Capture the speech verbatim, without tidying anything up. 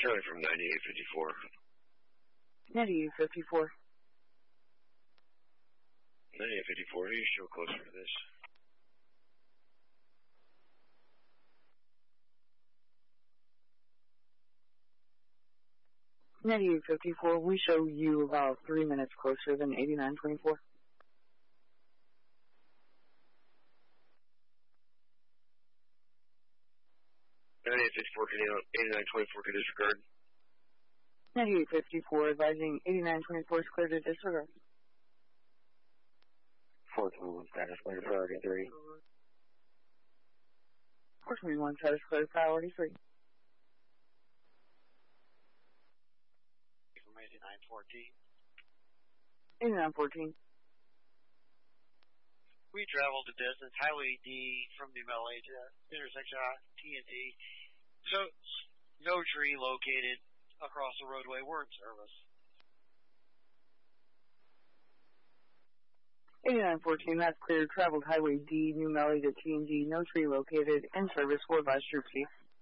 Charlie from ninety-eight fifty-four. ninety-eight fifty-four. ninety-eight fifty-four, you show closer to this. ninety-eight fifty-four, we show you about three minutes closer than eighty-nine twenty-four. ninety-eight fifty-four, eighty-nine twenty-four can disregard. ninety-eight fifty-four, advising eighty-nine twenty-four is clear to disregard. four twenty-one status clear, priority three. four twenty-one status clear, priority three. From eighty-nine fourteen. eighty-nine fourteen. We traveled the distance, Highway D from New Valley to intersection T and T. So, no tree located across the roadway. We're in service. eighty-nine fourteen, that's clear. Traveled Highway D, New Valley to T and G. No tree located. In service. For advice, Troop Chief.